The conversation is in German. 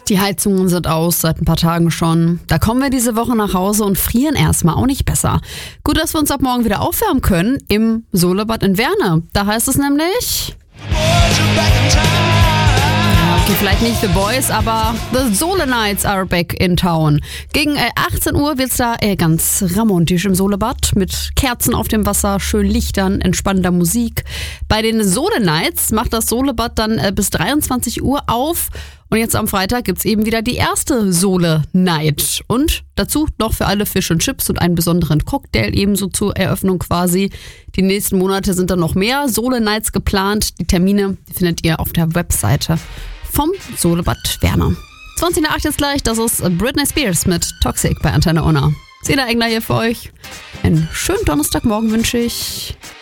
Die Heizungen sind aus, seit ein paar Tagen schon. Da kommen wir diese Woche nach Hause und frieren erstmal, auch nicht besser. Gut, dass wir uns ab morgen wieder aufwärmen können im Solebad in Werne. Da heißt es nämlich... Okay, vielleicht nicht The Boys, aber The Sole Nights are back in town. Gegen 18 Uhr wird's da ganz romantisch im Solebad mit Kerzen auf dem Wasser, schön Lichtern, entspannender Musik. Bei den Sole Nights macht das Solebad dann bis 23 Uhr auf. Und jetzt am Freitag gibt's eben wieder die erste Sole Night. Und dazu noch für alle Fish and Chips und einen besonderen Cocktail ebenso zur Eröffnung quasi. Die nächsten Monate sind dann noch mehr Sole Nights geplant. Die Termine findet ihr auf der Webseite vom Solebad Werne. 20 nach 8 jetzt gleich, das ist Britney Spears mit Toxic bei Antenne Unna. Sina Engler hier für euch. Einen schönen Donnerstagmorgen wünsche ich.